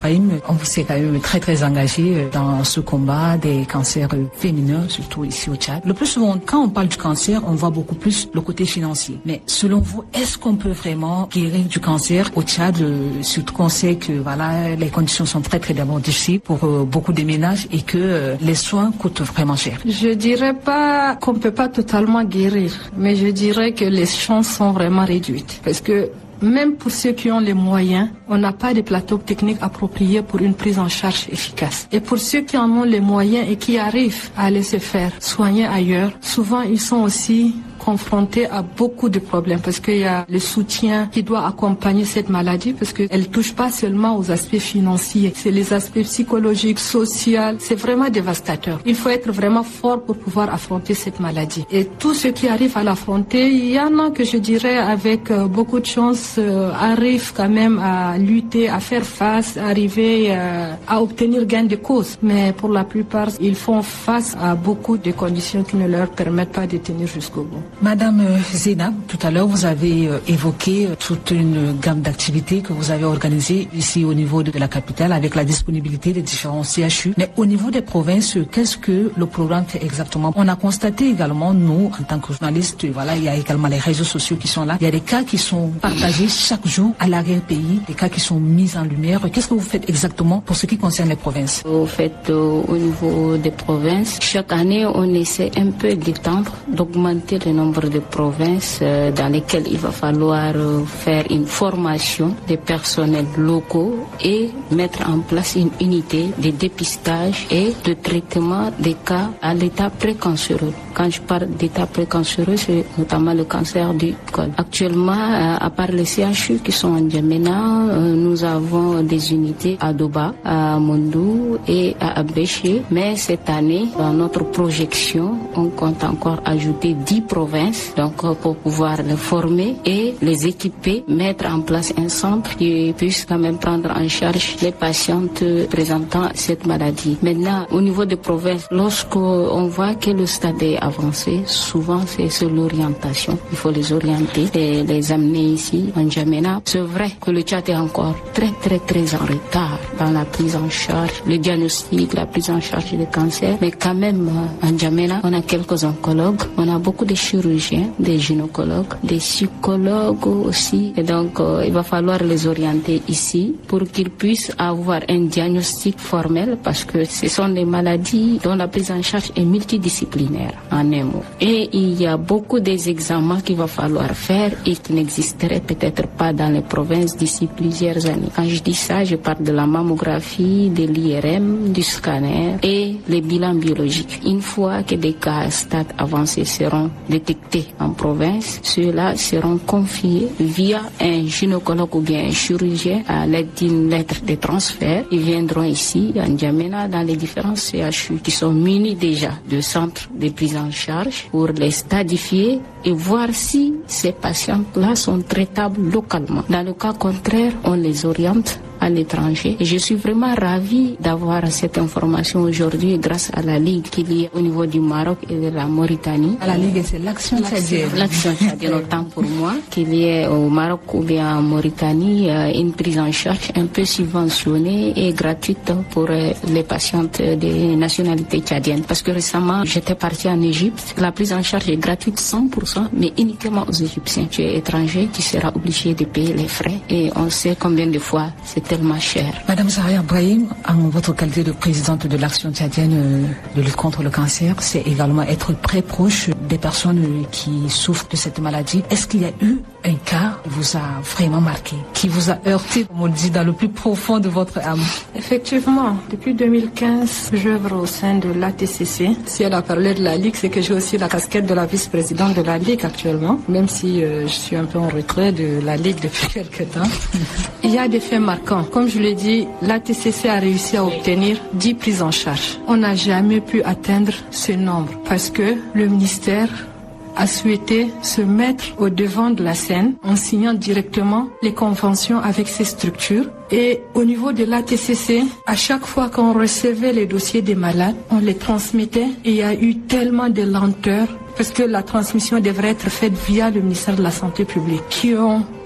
Brahim, on vous est quand même très très engagé dans ce combat des cancers féminins, surtout ici au Tchad. Le plus souvent, quand on parle du cancer, on voit beaucoup plus le côté financier. Mais selon vous, est-ce qu'on peut vraiment guérir du cancer au Tchad, surtout qu'on sait que voilà, les conditions sont très très d'abord difficiles pour beaucoup de ménages et que les soins coûtent vraiment cher? Je dirais pas qu'on peut pas totalement guérir, mais je dirais que les chances sont vraiment réduites. Parce que même pour ceux qui ont les moyens, on n'a pas de plateau technique approprié pour une prise en charge efficace. Et pour ceux qui en ont les moyens et qui arrivent à aller se faire soigner ailleurs, souvent ils sont aussi confrontés à beaucoup de problèmes parce qu'il y a le soutien qui doit accompagner cette maladie parce qu'elle ne touche pas seulement aux aspects financiers, c'est les aspects psychologiques, sociaux, c'est vraiment dévastateur. Il faut être vraiment fort pour pouvoir affronter cette maladie. Et tous ceux qui arrivent à l'affronter, il y en a que je dirais avec beaucoup de chance arrivent quand même à lutter, à faire face, arriver à obtenir gain de cause. Mais pour la plupart, ils font face à beaucoup de conditions qui ne leur permettent pas de tenir jusqu'au bout. Madame Zeynab, tout à l'heure, vous avez évoqué toute une gamme d'activités que vous avez organisées ici au niveau de la capitale avec la disponibilité des différents CHU. Mais au niveau des provinces, qu'est-ce que le programme fait exactement? On a constaté également, nous, en tant que journalistes, voilà, il y a également les réseaux sociaux qui sont là. Il y a des cas qui sont partagés chaque jour à l'arrière-pays, des cas qui sont mis en lumière. Qu'est-ce que vous faites exactement pour ce qui concerne les provinces? Au fait, au niveau des provinces, chaque année, on essaie un peu d'étendre, d'augmenter le nombre de provinces dans lesquelles il va falloir faire une formation des personnels locaux et mettre en place une unité de dépistage et de traitement des cas à l'état précancéreux. Quand je parle d'état précancéreux, c'est notamment le cancer du col. Actuellement, à part les CHU qui sont en Djamena, nous avons des unités à Doba, à Mondou et à Abéché. Mais cette année, dans notre projection, on compte encore ajouter 10 provinces, donc pour pouvoir les former et les équiper, mettre en place un centre qui puisse quand même prendre en charge les patientes présentant cette maladie. Maintenant, au niveau des provinces, lorsqu'on voit que le stade est avancé, souvent c'est l'orientation. Il faut les orienter et les amener ici en Djamena. C'est vrai que le Tchad est encore très en retard dans la prise en charge, le diagnostic, la prise en charge des cancers. Mais quand même, en Djamena, on a quelques oncologues, on a beaucoup de chirurgiens, des gynécologues, des psychologues aussi. Et donc, il va falloir les orienter ici pour qu'ils puissent avoir un diagnostic formel parce que ce sont des maladies dont la prise en charge est multidisciplinaire en un mot. Et il y a beaucoup des examens qu'il va falloir faire et qui n'existeraient peut-être pas dans les provinces d'ici plusieurs années. Quand je dis ça, je parle de la mammographie, de l'IRM, du scanner et les bilans biologiques. Une fois que des cas à stade avancé seront détectés en province, ceux-là seront confiés via un gynécologue ou bien un chirurgien à l'aide d'une lettre de transfert. Ils viendront ici, en Djamena, dans les différents CHU qui sont munis déjà de centres de prise en charge pour les stadifier et voir si ces patients-là sont traitables localement. Dans le cas contraire, on les oriente à l'étranger. Et je suis vraiment ravie d'avoir cette information aujourd'hui grâce à la Ligue qu'il y a au niveau du Maroc et de la Mauritanie. À la Ligue, c'est l'Action tchadienne. L'Action tchadienne, autant pour moi, qu'il y ait au Maroc ou bien en Mauritanie une prise en charge un peu subventionnée et gratuite pour les patientes des nationalités tchadiennes. Parce que récemment, j'étais partie en Égypte. La prise en charge est gratuite 100%, mais uniquement aux Égyptiens. Tu es étranger, tu seras obligé de payer les frais. Et on sait combien de fois c'est tellement cher. Madame Zahra Brahim, en votre qualité de présidente de l'Action tchadienne de lutte contre le cancer, c'est également être très proche des personnes qui souffrent de cette maladie. Est-ce qu'il y a eu un cas qui vous a vraiment marqué, qui vous a heurté, comme on dit, dans le plus profond de votre âme? Effectivement, depuis 2015, j'œuvre au sein de l'ATCC. Si elle a parlé de la Ligue, c'est que j'ai aussi la casquette de la vice-présidente de la Ligue actuellement, même si je suis un peu en retrait de la Ligue depuis quelques temps. Il y a des faits marquants. Comme je l'ai dit, l'ATCC a réussi à obtenir 10 prises en charge. On n'a jamais pu atteindre ce nombre parce que le ministère a souhaité se mettre au devant de la scène en signant directement les conventions avec ces structures. Et au niveau de l'ATCC, à chaque fois qu'on recevait les dossiers des malades, on les transmettait et il y a eu tellement de lenteur parce que la transmission devrait être faite via le ministère de la Santé publique, qui ont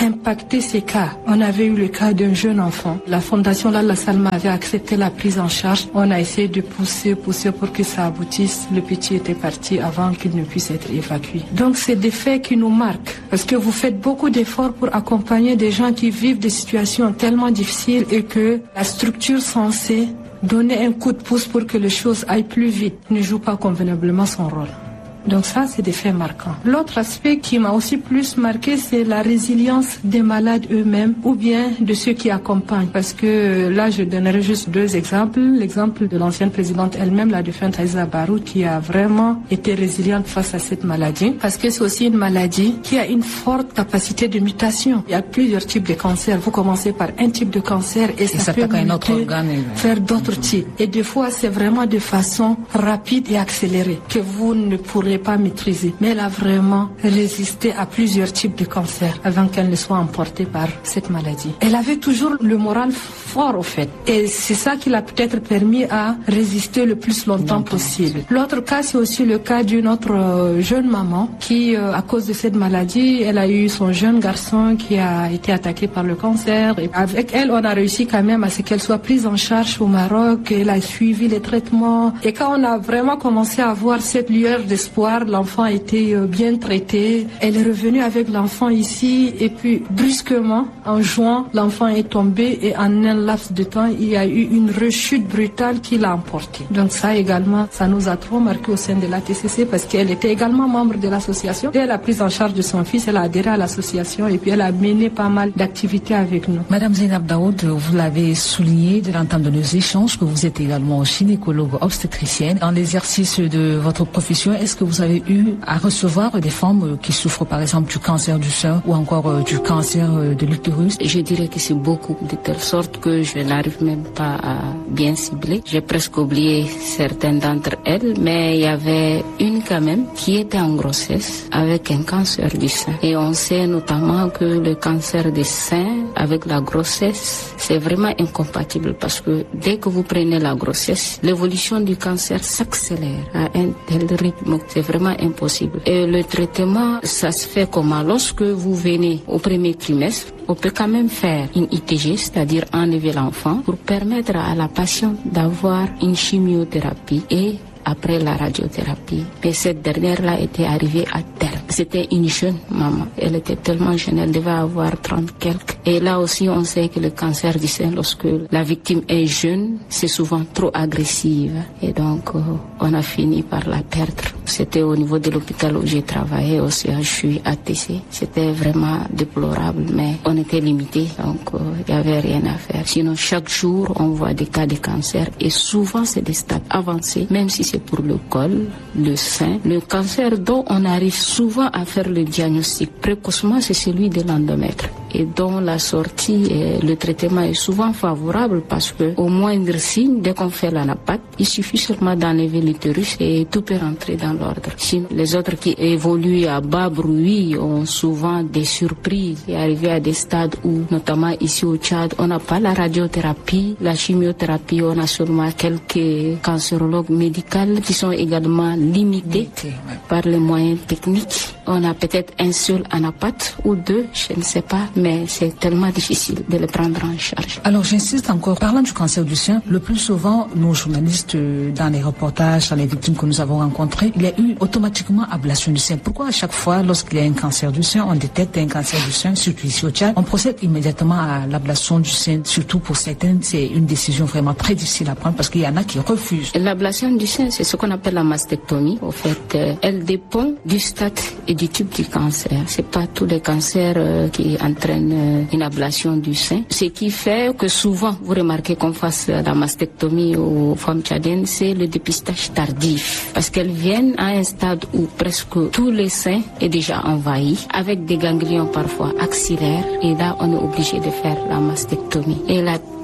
impacter ces cas. On avait eu le cas d'un jeune enfant. La fondation Lalla Salma avait accepté la prise en charge. On a essayé de pousser pour que ça aboutisse. Le petit était parti avant qu'il ne puisse être évacué. Donc c'est des faits qui nous marquent parce que vous faites beaucoup d'efforts pour accompagner des gens qui vivent des situations tellement difficiles et que la structure censée donner un coup de pouce pour que les choses aillent plus vite ne joue pas convenablement son rôle. Donc ça, c'est des faits marquants. L'autre aspect qui m'a aussi plus marqué, c'est la résilience des malades eux-mêmes ou bien de ceux qui accompagnent. Parce que là, je donnerai juste 2 exemples. L'exemple de l'ancienne présidente elle-même, la défunte Aïssa Barou, qui a vraiment été résiliente face à cette maladie. Parce que c'est aussi une maladie qui a une forte capacité de mutation. Il y a plusieurs types de cancers. Vous commencez par un type de cancer et ça peut faire d'autres types. Et des fois, c'est vraiment de façon rapide et accélérée que vous ne pourrez pas maîtriser. Mais elle a vraiment résisté à plusieurs types de cancers avant qu'elle ne soit emportée par cette maladie. Elle avait toujours le moral fort au fait. Et c'est ça qui l'a peut-être permis à résister le plus longtemps possible. L'autre cas, c'est aussi le cas d'une autre jeune maman qui, à cause de cette maladie, elle a eu son jeune garçon qui a été attaqué par le cancer. Et avec elle, on a réussi quand même à ce qu'elle soit prise en charge au Maroc. Elle a suivi les traitements. Et quand on a vraiment commencé à voir cette lueur d'espoir, l'enfant a été bien traité. Elle est revenue avec l'enfant ici et puis brusquement, en juin, l'enfant est tombé et en un laps de temps, il y a eu une rechute brutale qui l'a emporté. Donc ça également, ça nous a trop marqué au sein de l'ATCC parce qu'elle était également membre de l'association. Dès la prise en charge de son fils, elle a adhéré à l'association et puis elle a mené pas mal d'activités avec nous. Madame Zainab Daoud, vous l'avez souligné de l'entente de nos échanges que vous êtes également gynécologue obstétricienne. Dans l'exercice de votre profession, est-ce que vous avez eu à recevoir des femmes qui souffrent par exemple du cancer du sein ou encore du cancer de l'utérus? Je dirais que c'est beaucoup, de telle sorte que je n'arrive même pas à bien cibler. J'ai presque oublié certaines d'entre elles, mais il y avait une quand même qui était en grossesse avec un cancer du sein. Et on sait notamment que le cancer du sein avec la grossesse, c'est vraiment incompatible parce que dès que vous prenez la grossesse, l'évolution du cancer s'accélère à un tel rythme que c'est vraiment impossible. Et le traitement, ça se fait comment? Lorsque vous venez au premier trimestre, on peut quand même faire une ITG, c'est-à-dire enlever l'enfant, pour permettre à la patiente d'avoir une chimiothérapie et après la radiothérapie. Et cette dernière-là était arrivée à terme. C'était une jeune maman. Elle était tellement jeune, elle devait avoir 30 quelques. Et là aussi, on sait que le cancer du sein, lorsque la victime est jeune, c'est souvent trop agressive. Et donc, on a fini par la perdre. C'était au niveau de l'hôpital où j'ai travaillé, au CHU ATC. C'était vraiment déplorable, mais on était limité, donc il n'y avait rien à faire. Sinon, chaque jour, on voit des cas de cancer et souvent, c'est des stades avancés, même si c'est pour le col, le sein. Le cancer dont on arrive souvent à faire le diagnostic précocement, c'est celui de l'endomètre, et dont la sortie et le traitement est souvent favorable parce que au moindre signe, dès qu'on fait l'anapathe, il suffit seulement d'enlever l'utérus et tout peut rentrer dans l'ordre. Sinon, les autres qui évoluent à bas bruit ont souvent des surprises et arrivent à des stades où, notamment ici au Tchad, on n'a pas la radiothérapie, la chimiothérapie, on a seulement quelques cancérologues médicaux qui sont également limités par les moyens techniques. On a peut-être un seul anapathe ou 2, je ne sais pas, mais c'est tellement difficile de les prendre en charge. Alors j'insiste encore, parlant du cancer du sein, le plus souvent, nos journalistes, dans les reportages, dans les victimes que nous avons rencontrées, il y a eu automatiquement ablation du sein. Pourquoi à chaque fois, lorsqu'il y a un cancer du sein, on détecte un cancer du sein, surtout ici au Tchad, on procède immédiatement à l'ablation du sein? Surtout pour certaines, c'est une décision vraiment très difficile à prendre parce qu'il y en a qui refusent. L'ablation du sein, c'est ce qu'on appelle la mastectomie. Au fait, elle dépend du stade et du type du cancer. C'est pas tous les cancers qui entraînent une ablation du sein. Ce qui fait que souvent, vous remarquez qu'on fasse la mastectomie aux femmes tchadiennes, c'est le dépistage tardif. Parce qu'elles viennent à un stade où presque tout le sein est déjà envahi, avec des ganglions parfois axillaires. Et là, on est obligé de faire la mastectomie. Et la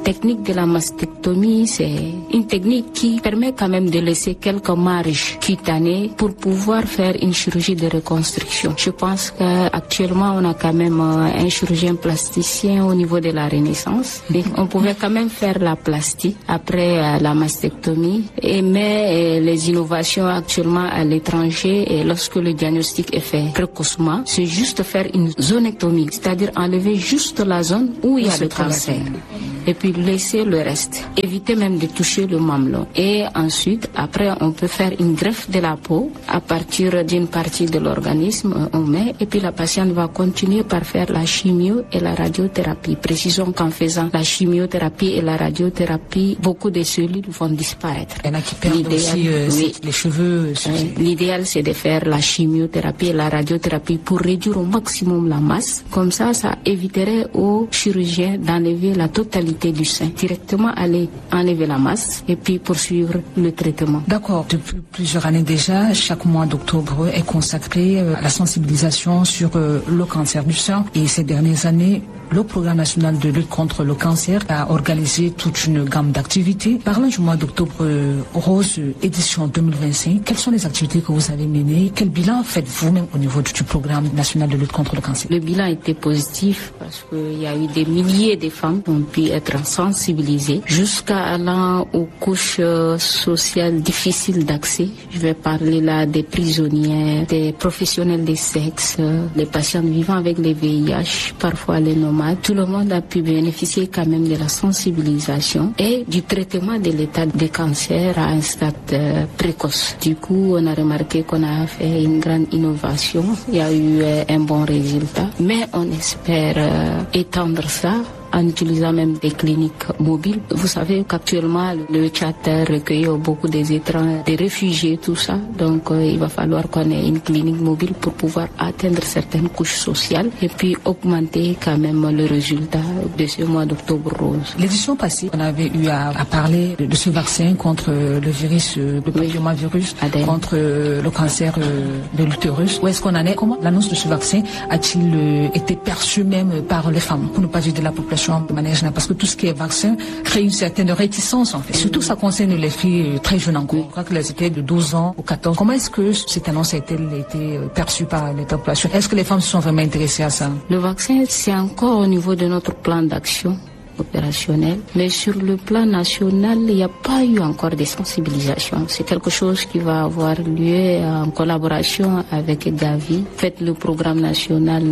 technique de la mastectomie, c'est une technique qui permet quand même de laisser quelques marges cutanées pour pouvoir faire une chirurgie de reconstruction. Je pense qu'actuellement, on a quand même un chirurgien plasticien au niveau de la Renaissance. Et on pouvait quand même faire la plastie après la mastectomie. Mais les innovations actuellement à l'étranger, et lorsque le diagnostic est fait précocement, c'est juste faire une zonectomie, c'est-à-dire enlever juste la zone où il y a le cancer. Et puis laisser le reste. Éviter même de toucher le mamelon. Et ensuite, après, on peut faire une greffe de la peau à partir d'une partie de l'organisme, on met, et puis la patiente va continuer par faire la chimio et la radiothérapie. Précisons qu'en faisant la chimiothérapie et la radiothérapie, beaucoup de cellules vont disparaître. Il y en a qui perdent aussi les cheveux. L'idéal, c'est de faire la chimiothérapie et la radiothérapie pour réduire au maximum la masse. Comme ça éviterait aux chirurgiens d'enlever la totalité du sein, directement aller enlever la masse et puis poursuivre le traitement. D'accord. Depuis plusieurs années déjà, chaque mois d'octobre est consacré à la sensibilisation sur le cancer du sein. Et ces dernières années, le Programme national de lutte contre le cancer a organisé toute une gamme d'activités. Parlons du mois d'octobre rose, édition 2025. Quelles sont les activités que vous avez menées? Quel bilan faites-vous même au niveau du Programme national de lutte contre le cancer? Le bilan était positif parce qu'il y a eu des milliers de femmes qui ont pu être sensibilisées jusqu'à allant aux couches sociales difficiles d'accès. Je vais parler là des prisonnières, des professionnels des sexes, les patients vivant avec les VIH, parfois les nomades. Tout le monde a pu bénéficier quand même de la sensibilisation et du traitement de l'état de cancer à un stade précoce. Du coup, on a remarqué qu'on a fait une grande innovation. Il y a eu un bon résultat, mais on espère étendre ça en utilisant même des cliniques mobiles. Vous savez qu'actuellement, le Tchad recueille beaucoup des étrangers, des réfugiés, tout ça. Donc, il va falloir qu'on ait une clinique mobile pour pouvoir atteindre certaines couches sociales et puis augmenter quand même le résultat de ce mois d'octobre rose. L'édition passée, on avait eu à parler de ce vaccin contre le virus, le papillomavirus, contre le cancer de l'utérus. Où est-ce qu'on en est? Comment l'annonce de ce vaccin a-t-il été perçu même par les femmes, pour ne pas dire de la population de manière générale, parce que tout ce qui est vaccin crée une certaine réticence en fait. Surtout ça concerne les filles très jeunes encore. Je crois qu'elles étaient de 12 ans ou 14. Comment est-ce que cette annonce a-t-elle été perçue par les populations? Est-ce que les femmes se sont vraiment intéressées à ça? Le vaccin, c'est encore au niveau de notre plan d'action opérationnel, mais sur le plan national, il n'y a pas eu encore de sensibilisation. C'est quelque chose qui va avoir lieu en collaboration avec Gavi, fait le programme national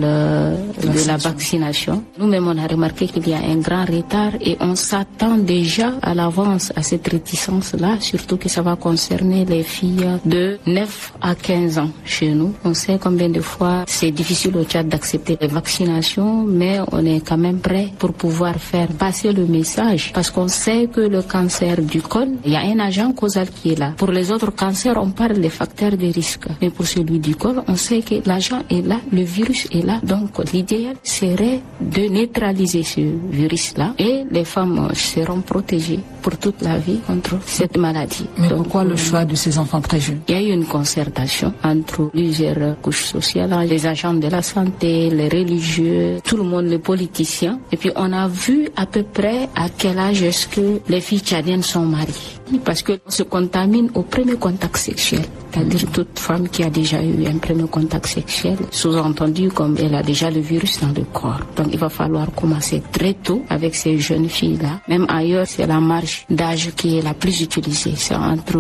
de la vaccination. Nous-mêmes, on a remarqué qu'il y a un grand retard et on s'attend déjà à l'avance à cette réticence-là, surtout que ça va concerner les filles de 9 à 15 ans chez nous. On sait combien de fois c'est difficile au Tchad d'accepter les vaccinations, mais on est quand même prêt pour pouvoir faire passer le message, parce qu'on sait que le cancer du col, il y a un agent causal qui est là. Pour les autres cancers, on parle des facteurs de risque, mais pour celui du col, on sait que l'agent est là, le virus est là. Donc l'idéal serait de neutraliser ce virus-là et les femmes seront protégées pour toute la vie contre cette maladie. Mais donc, pourquoi le choix de ces enfants très jeunes? Il y a eu une concertation entre plusieurs couches sociales, les agents de la santé, les religieux, tout le monde, les politiciens. Et puis on a vu à peu près à quel âge est-ce que les filles tchadiennes sont mariées. Parce qu'on se contamine au premier contact sexuel. C'est-à-dire toute femme qui a déjà eu un premier contact sexuel, sous-entendu comme elle a déjà le virus dans le corps. Donc il va falloir commencer très tôt avec ces jeunes filles-là. Même ailleurs, c'est la marge d'âge qui est la plus utilisée. C'est entre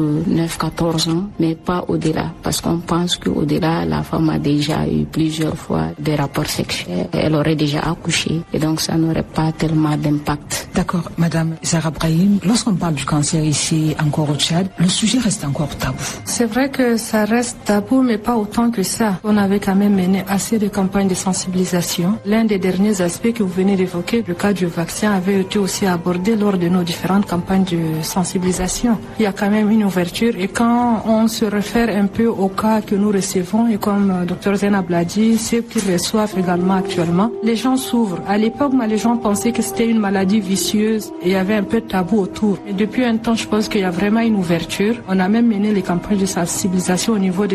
9-14 ans, mais pas au-delà. Parce qu'on pense qu'au-delà, la femme a déjà eu plusieurs fois des rapports sexuels. Elle aurait déjà accouché. Et donc ça n'aurait pas tellement d'impact. D'accord. Madame Zahra Brahim, lorsqu'on parle du cancer ici encore au Tchad, le sujet reste encore tabou. C'est vrai que ça reste tabou, mais pas autant que ça. On avait quand même mené assez de campagnes de sensibilisation. L'un des derniers aspects que vous venez d'évoquer, le cas du vaccin, avait été aussi abordé lors de nos différentes campagnes de sensibilisation. Il y a quand même une ouverture, et quand on se réfère un peu aux cas que nous recevons, et comme Dr Zainab l'a dit, ceux qui reçoivent également actuellement, les gens s'ouvrent. À l'époque, les gens pensaient que c'était une maladie vicieuse et il y avait un peu de tabou autour. Et depuis un temps, je pense qu'il y a vraiment une ouverture. On a même mené les campagnes de sensibilisation au niveau des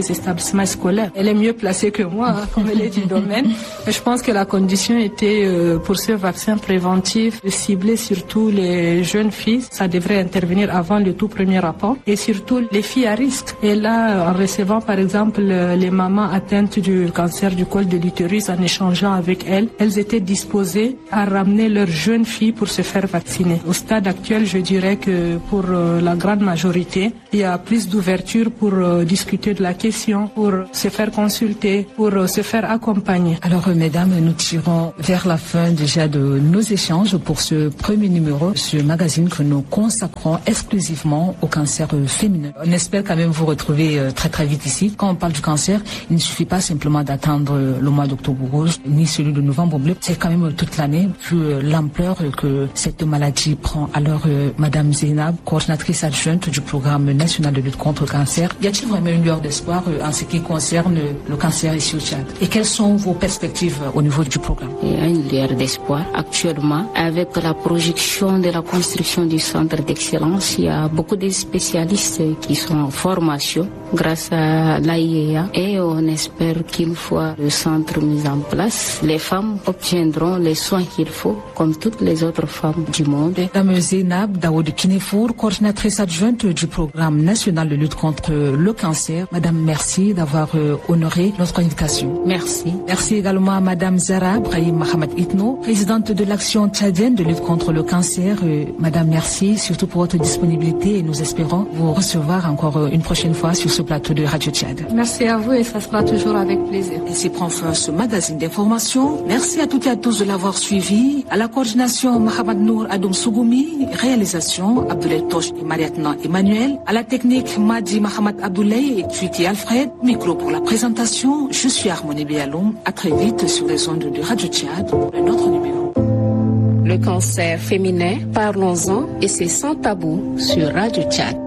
des établissements scolaires. Elle est mieux placée que moi, comme elle est du domaine. Mais je pense que la condition était pour ce vaccin préventif de cibler surtout les jeunes filles. Ça devrait intervenir avant le tout premier rapport et surtout les filles à risque. Et là, en recevant par exemple les mamans atteintes du cancer du col de l'utérus, en échangeant avec elles étaient disposées à ramener leurs jeunes filles pour se faire vacciner. Au stade actuel, je dirais que pour la grande majorité, il y a plus d'ouverture pour discuter de la question, pour se faire consulter, pour se faire accompagner. Alors, mesdames, nous tirons vers la fin déjà de nos échanges pour ce premier numéro, ce magazine que nous consacrons exclusivement au cancer féminin. On espère quand même vous retrouver très très vite ici. Quand on parle du cancer, il ne suffit pas simplement d'attendre le mois d'octobre rouge, ni celui de novembre bleu. C'est quand même toute l'année, vu l'ampleur que cette maladie prend. Alors, Madame Zeynab, coordinatrice adjointe du programme national de lutte contre le cancer, y a-t-il vraiment une lueur d'espoir en ce qui concerne le cancer ici au Tchad? Et quelles sont vos perspectives au niveau du programme? Il y a une lueur d'espoir. Actuellement, avec la projection de la construction du centre d'excellence, il y a beaucoup de spécialistes qui sont en formation grâce à l'AIEA et on espère qu'une fois le centre mis en place, les femmes obtiendront les soins qu'il faut comme toutes les autres femmes du monde. Madame Zeynab Daoud Kinefour, coordinatrice adjointe du programme national de lutte contre le cancer. Madame, merci d'avoir honoré notre invitation. Merci. Merci également à Madame Zara Brahim Mohamed Itno, présidente de l'action tchadienne de lutte contre le cancer. Madame, merci surtout pour votre disponibilité et nous espérons vous recevoir encore une prochaine fois sur ce plateau de Radio Tchad. Merci à vous et ça sera toujours avec plaisir. Ainsi prend fin ce magazine d'information. Merci à toutes et à tous de l'avoir suivi. À la coordination, Mohamed Nour Adoum Sougoumi. Réalisation, Abdoulaye Tosh et Mariatna Emmanuel. À la technique, Madi Mohamed Abdoulaye et Twiki Alfred. Micro pour la présentation, je suis Harmonie Bialoum. À très vite sur les ondes de Radio Tchad pour un autre numéro. Le cancer féminin, parlons-en et c'est sans tabou sur Radio Tchad.